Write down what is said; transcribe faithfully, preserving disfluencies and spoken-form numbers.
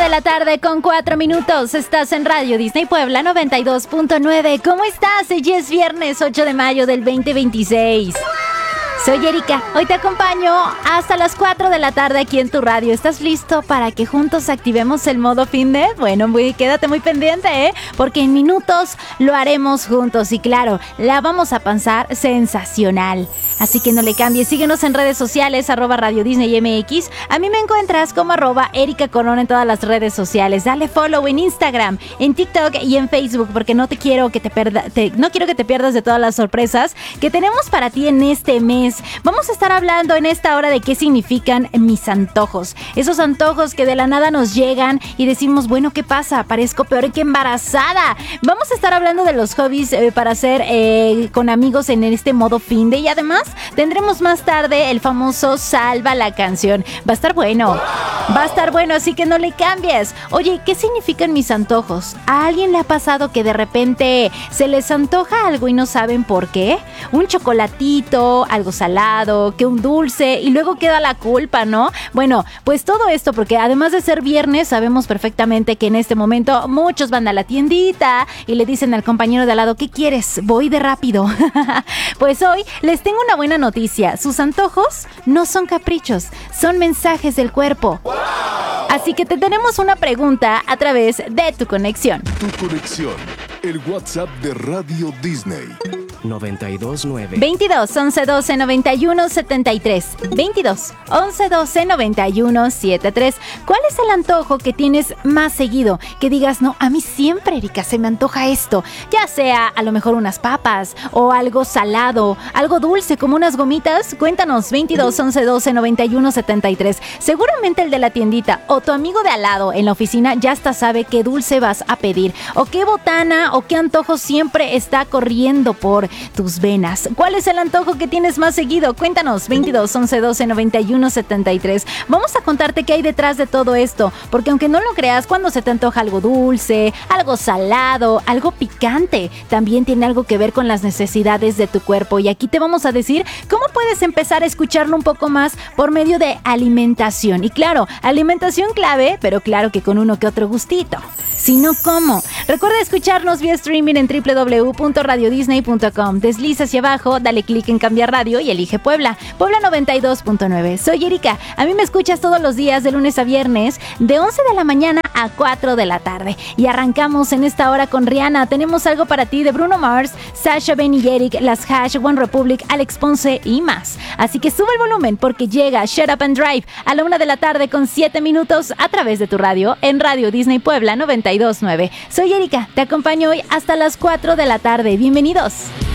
de la tarde con cuatro minutos. Estás en Radio Disney Puebla noventa y dos punto nueve. ¿Cómo estás? Ya es viernes ocho de mayo del veinte veintiséis. Soy Erika, hoy te acompaño hasta las cuatro de la tarde aquí en tu radio. ¿Estás listo para que juntos activemos el modo fin de? Bueno, muy, quédate muy pendiente, ¿eh? Porque en minutos lo haremos juntos y claro, la vamos a pasar sensacional. Así que no le cambies, síguenos en redes sociales, arroba Radio Disney M X. A mí me encuentras como arroba Erika Corona en todas las redes sociales. Dale follow en Instagram, en TikTok y en Facebook, porque no te quiero que te perda, te, no quiero que te pierdas de todas las sorpresas que tenemos para ti en este mes. Vamos a estar hablando en esta hora de qué significan mis antojos. Esos antojos que de la nada nos llegan y decimos, bueno, ¿qué pasa? Parezco peor que embarazada. Vamos a estar hablando de los hobbies eh, para hacer eh, con amigos en este modo fin de. Y además tendremos más tarde el famoso Salva la Canción. Va a estar bueno. Va a estar bueno, así que no le cambies. Oye, ¿qué significan mis antojos? ¿A alguien le ha pasado que de repente se les antoja algo y no saben por qué? Un chocolatito, algo salado, que un dulce y luego queda la culpa, ¿no? Bueno, pues todo esto porque además de ser viernes sabemos perfectamente que en este momento muchos van a la tiendita y le dicen al compañero de al lado, ¿qué quieres? Voy de rápido. Pues hoy les tengo una buena noticia. Sus antojos no son caprichos, son mensajes del cuerpo. Así que te tenemos una pregunta a través de tu conexión. Tu conexión, el WhatsApp de Radio Disney. noventa y dos nueve veintidós, once, doce, noventa y uno, setenta y tres. veintidós, once, doce, noventa y uno, setenta y tres. ¿Cuál es el antojo que tienes más seguido? Que digas, no, a mí siempre, Erika, se me antoja esto. Ya sea a lo mejor unas papas o algo salado, algo dulce como unas gomitas. Cuéntanos, veintidós, once, doce, noventa y uno, setenta y tres. Seguramente el de la tiendita o tu amigo de al lado en la oficina ya hasta sabe qué dulce vas a pedir o qué botana o qué antojo siempre está corriendo por tus venas. ¿Cuál es el antojo que tienes más seguido? Cuéntanos, veintidós, once, doce, noventa y uno, setenta y tres. Vamos a contarte qué hay detrás de todo esto, porque aunque no lo creas, cuando se te antoja algo dulce, algo salado, algo picante, también tiene algo que ver con las necesidades de tu cuerpo. Y aquí te vamos a decir cómo puedes empezar a escucharlo un poco más por medio de alimentación. Y claro, alimentación clave, pero claro que con uno que otro gustito. Si no, ¿cómo? Recuerda escucharnos vía streaming en doble u doble u doble u punto radio disney punto com. Desliza hacia abajo, dale clic en cambiar radio y elige Puebla. Puebla noventa y dos punto nueve. Soy Erika. A mí me escuchas todos los días de lunes a viernes de once de la mañana a cuatro de la tarde. Y arrancamos en esta hora con Rihanna. Tenemos algo para ti de Bruno Mars, Sasha, Ben y Eric, Las Hash, One Republic, Alex Ponce y más. Así que sube el volumen porque llega Shut Up and Drive a la una de la tarde con siete minutos a través de tu radio en Radio Disney Puebla noventa y dos punto nueve. Soy Erika. Te acompaño hoy hasta las cuatro de la tarde. Bienvenidos.